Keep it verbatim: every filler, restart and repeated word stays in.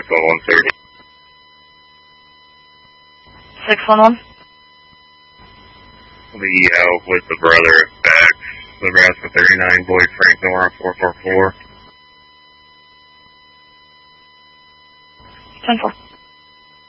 six one one thirty. six one one? Lee out with the brother of Bex, Nebraska thirty-nine, Boyd Frank Nora four four four. ten four.